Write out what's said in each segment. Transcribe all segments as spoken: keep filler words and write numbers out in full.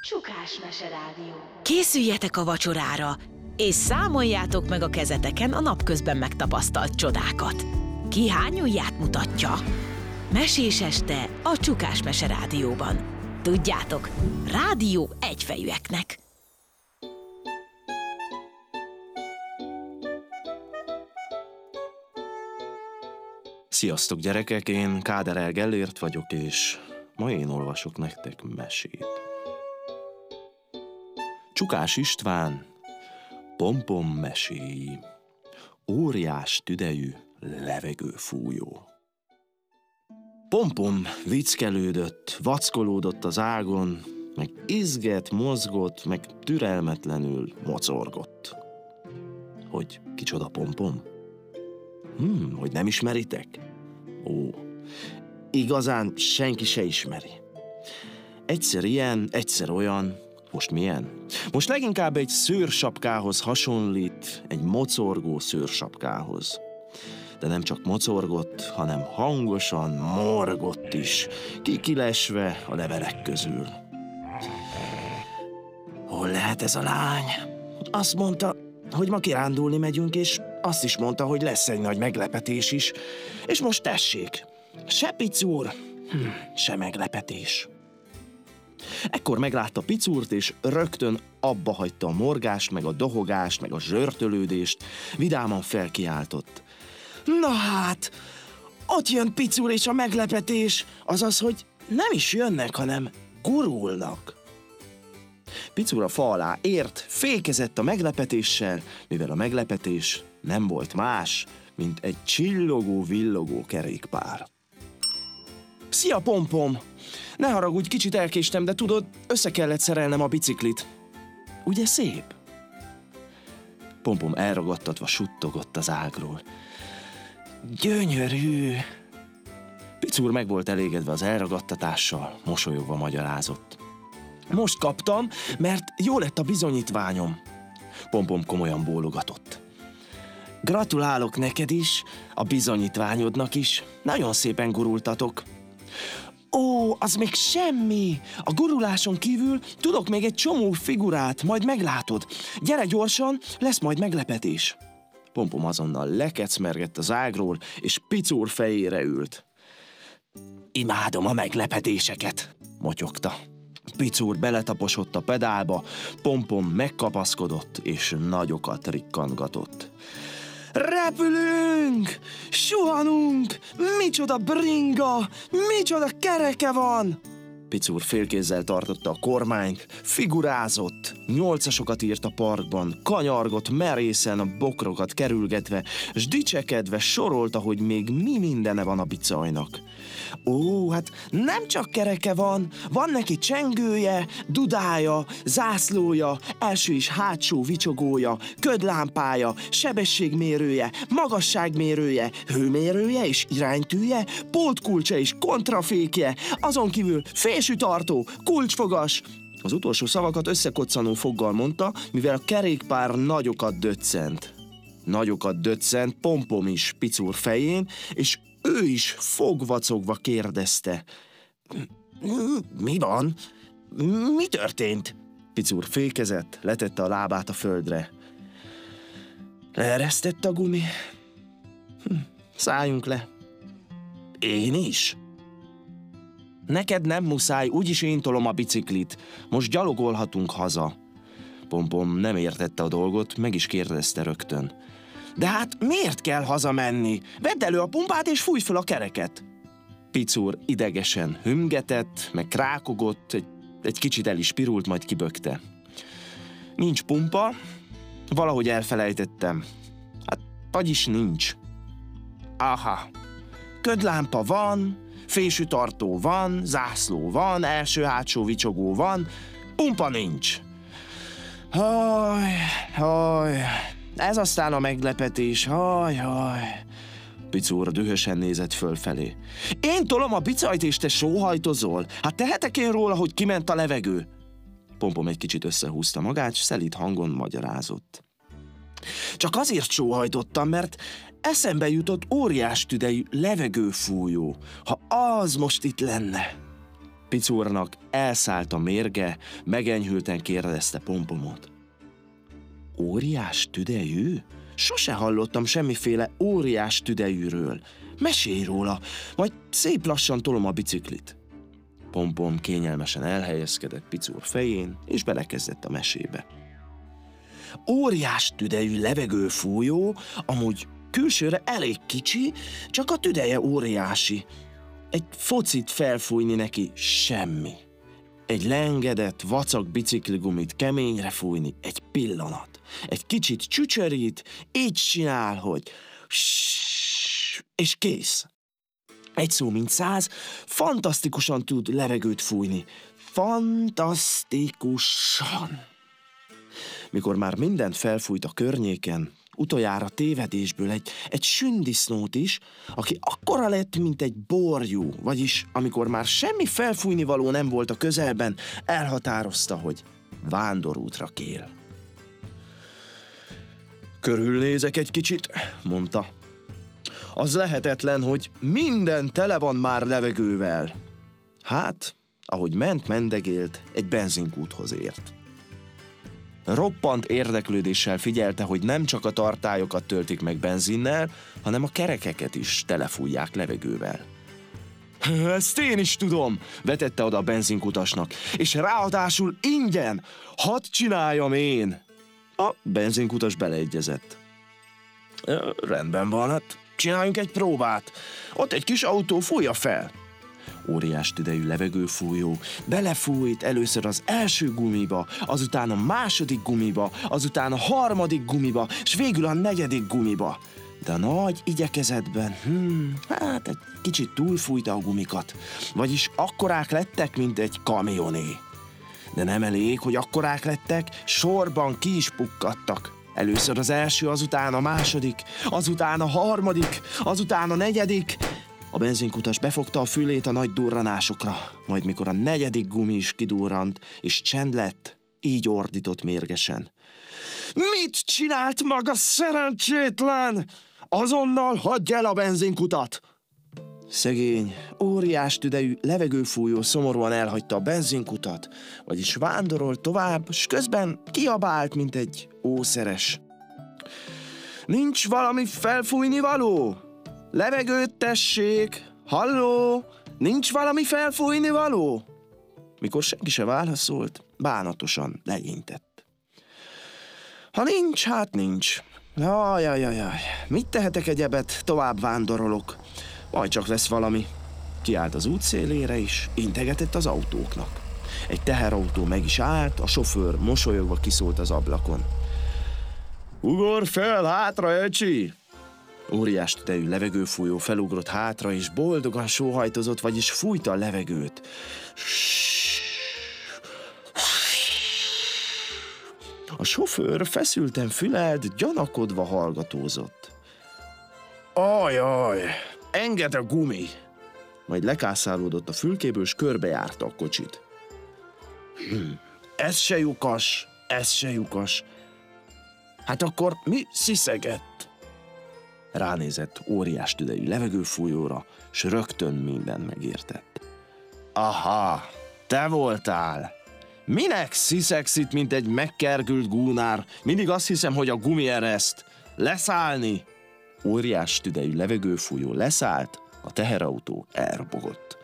Csukás Meserádió. Készüljetek a vacsorára, és számoljátok meg a kezeteken a napközben megtapasztalt csodákat. Ki hány ujját mutatja? Mesés este a Csukás Meserádióban. Tudjátok, rádió egyfejűeknek. Sziasztok gyerekek, én Káder Gellért vagyok, és ma én olvasok nektek mesét. Csukás István Pompom meséi. Óriás tüdejű levegőfújó. Pompom viccelődött, vackolódott az ágon, meg izgett, mozgott, meg türelmetlenül mocorgott. Hogy kicsoda Pompom? Hmm, hogy nem ismeritek? Ó, igazán senki se ismeri. Egyszer ilyen, egyszer olyan, most milyen? Most leginkább egy szőrsapkához hasonlít, egy mocorgó szőrsapkához. De nem csak mocorgott, hanem hangosan morgott is, kikilesve a levelek közül. Hol lehet ez a lány? Azt mondta, hogy ma kirándulni megyünk, és azt is mondta, hogy lesz egy nagy meglepetés is. És most tessék, se picúr, hm, se meglepetés. Ekkor meglátta Picúrt, és rögtön abba hagyta a morgást, meg a dohogást, meg a zsörtölődést, vidáman felkiáltott. Na hát, ott jön Picúr és a meglepetés, azaz, hogy nem is jönnek, hanem gurulnak. Picúr a fa alá ért, fékezett a meglepetéssel, mivel a meglepetés nem volt más, mint egy csillogó-villogó kerékpár. Szia, Pompom! Ne haragudj, kicsit elkéstem, de tudod, össze kellett szerelnem a biciklit. Ugye szép? Pompom elragadtatva suttogott az ágról. Gyönyörű! Picúr meg volt elégedve az elragadtatással, mosolyogva magyarázott. Most kaptam, mert jó lett a bizonyítványom. Pompom komolyan bólogatott. Gratulálok neked is, a bizonyítványodnak is. Nagyon szépen gurultatok. Ó, az még semmi! A guruláson kívül tudok még egy csomó figurát, majd meglátod. Gyere gyorsan, lesz majd meglepetés. Pompom azonnal lekecmergett az ágról, és Picúr fejére ült. Imádom a meglepetéseket, motyogta. Picúr beletaposott a pedálba, Pompom megkapaszkodott, és nagyokat rikkantgatott. Repülünk! Suhanunk! Micsoda bringa! Micsoda kereke van! Picúr félkézzel tartotta a kormányt, figurázott, nyolcasokat írt a parkban, kanyargott merészen a bokrokat kerülgetve, s dicsekedve sorolta, hogy még mi mindene van a bicajnak. Ó, hát nem csak kereke van, van neki csengője, dudája, zászlója, első és hátsó vicsogója, ködlámpája, sebességmérője, magasságmérője, hőmérője és iránytűje, pultkulcsa és kontrafékje, azon kívül fésűtartó, kulcsfogas. Az utolsó szavakat összekoccanó foggal mondta, mivel a kerékpár nagyokat döccent. Nagyokat döccent Pompom is Picúr fején, és ő is fogvacogva kérdezte. Mi van? Mi történt? Picúr fékezett, letette a lábát a földre. Leeresztett a gumi? Hm, szálljunk le. Én is? Neked nem muszáj, úgyis én tolom a biciklit. Most gyalogolhatunk haza. Pompom nem értette a dolgot, meg is kérdezte rögtön. De hát miért kell hazamenni? Vedd elő a pumpát és fújj fel a kereket. Picúr idegesen hümgetett, meg krákogott, egy, egy kicsit el is pirult, majd kibökte. Nincs pumpa, valahogy elfelejtettem. Hát, vagyis nincs. Aha, ködlámpa van, fésűtartó van, zászló van, első-hátsó vicsogó van, pumpa nincs. Haj, haj, ez aztán a meglepetés, haj, haj. Picúr dühösen nézett fölfelé. Én tolom a bicajt, és te sóhajtozol? Hát tehetek én róla, hogy kiment a levegő? Pompom egy kicsit összehúzta magát, s szelíd hangon magyarázott. Csak azért sóhajtottam, mert eszembe jutott óriás tüdejű levegőfújó. Ha az most itt lenne. Picurnak elszállt a mérge, megenyhülten kérdezte Pompomot. Óriás tüdejű? Sose hallottam semmiféle óriás tüdejűről. Mesélj róla, majd szép lassan tolom a biciklit. Pompom kényelmesen elhelyezkedett Picur fején, és belekezdett a mesébe. Óriás tüdejű levegőfújó, amúgy külsőre elég kicsi, csak a tüdeje óriási. Egy focit felfújni neki semmi. Egy lengedett, vacak bicikligumit keményre fújni egy pillanat. Egy kicsit csücsörít, így csinál, hogy és kész. Egy szó mint száz, fantasztikusan tud levegőt fújni. Fantasztikusan. Mikor már mindent felfújt a környéken, utoljára tévedésből egy, egy sündisznót is, aki akkora lett, mint egy borjú, vagyis amikor már semmi felfújnivaló nem volt a közelben, elhatározta, hogy vándorútra kél. Körülnézek egy kicsit, mondta. Az lehetetlen, hogy minden tele van már levegővel. Hát, ahogy ment, mendegélt, egy benzinkúthoz ért. Roppant érdeklődéssel figyelte, hogy nem csak a tartályokat töltik meg benzinnel, hanem a kerekeket is telefújják levegővel. Ezt én is tudom, vetette oda a benzinkutasnak, és ráadásul ingyen, hadd csináljam én. A benzinkutas beleegyezett. Rendben van, hát csináljunk egy próbát. Ott egy kis autó, fújja fel. Óriás tüdejű levegőfújó belefújt először az első gumiba, azután a második gumiba, azután a harmadik gumiba, és végül a negyedik gumiba. De a nagy igyekezetben, hmm, hát egy kicsit túlfújta a gumikat, vagyis akkorák lettek, mint egy kamioné. De nem elég, hogy akkorák lettek, sorban ki is pukkadtak. Először az első, azután a második, azután a harmadik, azután a negyedik. A benzinkutas befogta a fülét a nagy durranásokra, majd mikor a negyedik gumi is kidurrant, és csend lett, így ordított mérgesen. Mit csinált maga, szerencsétlen? Azonnal hagyj el a benzinkutat! Szegény, óriás tüdejű levegőfújó szomorúan elhagyta a benzinkutat, vagyis vándorolt tovább, s közben kiabált, mint egy ószeres. Nincs valami felfújni való? Levegőt tessék! Halló! Nincs valami felfújni való? Mikor senki se válaszolt, bánatosan legyintett. Ha nincs, hát nincs. Ajajajaj, mit tehetek egyebet, tovább vándorolok. Majd csak lesz valami. Kiállt az út szélére is, integetett az autóknak. Egy teherautó meg is állt, a sofőr mosolyogva kiszólt az ablakon. Ugorj fel, hátra, öcsi! Óriás tüdejű levegőfújó felugrott hátra, és boldogan sóhajtozott, vagyis fújta a levegőt. A sofőr feszülten fülelt, gyanakodva hallgatózott. Ajaj, engedd a gumi! Majd lekászálódott a fülkéből, és körbejárta a kocsit. Hm, ez se lyukas, ez se lyukas. Hát akkor mi sziszegett? Ránézett óriás tüdejű levegőfújóra, s rögtön mindent megértett. Aha, te voltál! Minek sziszegsz itt, mint egy megkergült gúnár? Mindig azt hiszem, hogy a gumi ereszt. Leszállni! Óriás tüdejű levegőfújó leszállt, a teherautó elrobogott.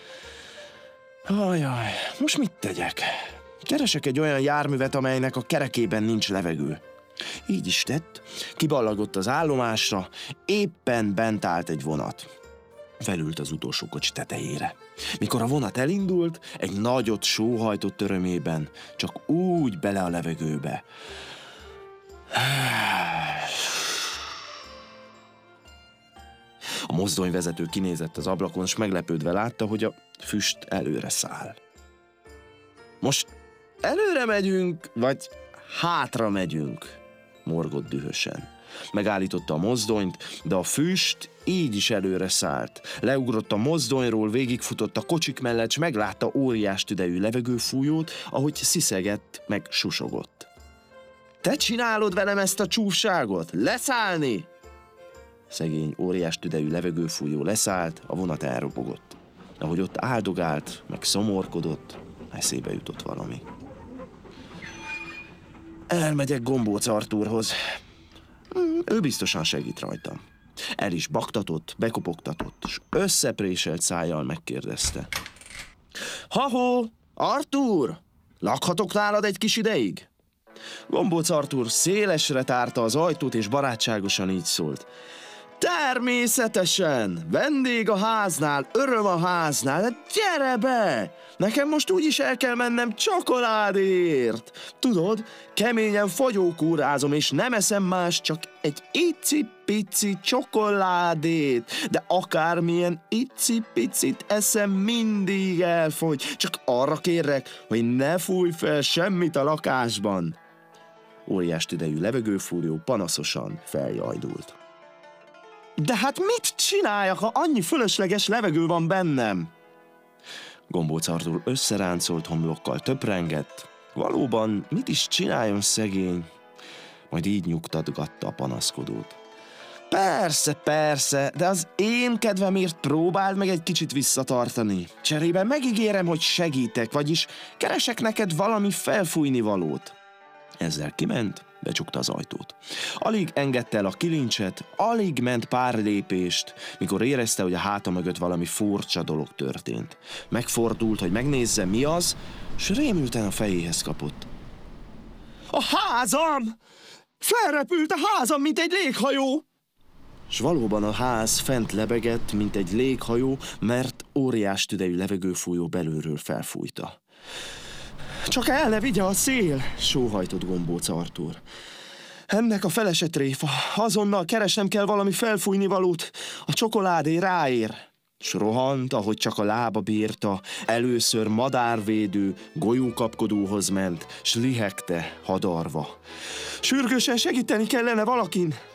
Ajaj, most mit tegyek? Keresek egy olyan járművet, amelynek a kerekében nincs levegő. Így is tett, kiballagott az állomásra, éppen bent állt egy vonat. Felült az utolsó kocsi tetejére. Mikor a vonat elindult, egy nagyot sóhajtott örömében, csak úgy bele a levegőbe. A mozdonyvezető kinézett az ablakon, és meglepődve látta, hogy a füst előre száll. Most előre megyünk, vagy hátra megyünk? Morgott dühösen. Megállította a mozdonyt, de a füst így is előre szállt. Leugrott a mozdonyról, végigfutott a kocsik mellett, s meglátta óriás tüdejű levegőfújót, ahogy sziszegett, meg susogott. Te csinálod velem ezt a csúfságot? Leszállni! Szegény óriás tüdejű levegőfújó leszállt, a vonat elrobogott. de hogy ott áldogált, meg szomorkodott, eszébe jutott valami. Elmegyek Gombóc Artúrhoz. Ő biztosan segít rajtam. El is baktatott, bekopogtatott, és összepréselt szájjal megkérdezte. Ha-ho, Artúr, lakhatok nálad egy kis ideig? Gombóc Artúr szélesre tárta az ajtót, és barátságosan így szólt. Természetesen! Vendég a háznál, öröm a háznál, de gyere be! Nekem most úgyis el kell mennem csokoládéért. Tudod, keményen fagyókúrázom, és nem eszem más, csak egy icipici csokoládét. De akármilyen icipicit eszem, mindig elfogy. Csak arra kérlek, hogy ne fújj fel semmit a lakásban. Óriás tüdejű levegőfúrjó panaszosan feljajdult. De hát mit csináljak, ha annyi fölösleges levegő van bennem? Gombóc Artúr összeráncolt homlokkal töprengett. Valóban, mit is csináljon szegény? Majd így nyugtatgatta a panaszkodót. Persze, persze, de az én kedvemért próbáld meg egy kicsit visszatartani. Cserébe megígérem, hogy segítek, vagyis keresek neked valami felfújni valót. Ezzel kiment, becsukta az ajtót. Alig engedte el a kilincset, alig ment pár lépést, mikor érezte, hogy a háta mögött valami furcsa dolog történt. Megfordult, hogy megnézze, mi az, s rémülten a fejéhez kapott. A házam! Felrepült a házam, mint egy léghajó! S valóban a ház fent lebegett, mint egy léghajó, mert óriás tüdejű levegőfújó belülről felfújta. Csak el ne vigye a szél, sóhajtott Gombóc Artúr. Ennek a felese tréfa, azonnal keresnem kell valami felfújni valót, a csokoládé ráér. S rohant, ahogy csak a lába bírta, először madárvédő, golyókapkodóhoz ment, s lihegte, hadarva. Sürgősen segíteni kellene valakin.